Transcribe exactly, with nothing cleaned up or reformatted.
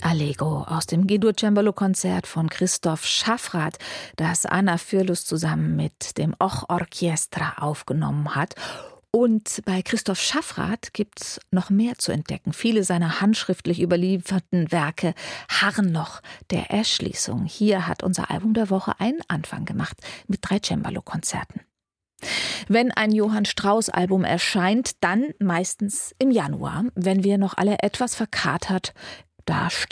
Allegro aus dem G-Dur-Cembalo-Konzert von Christoph Schaffrath, das Anna Fürlus zusammen mit dem Och Orchestra aufgenommen hat. Und bei Christoph Schaffrath gibt's noch mehr zu entdecken. Viele seiner handschriftlich überlieferten Werke harren noch der Erschließung. Hier hat unser Album der Woche einen Anfang gemacht mit drei Cembalo-Konzerten. Wenn ein Johann Strauss-Album erscheint, dann meistens im Januar, wenn wir noch alle etwas verkatert da stehen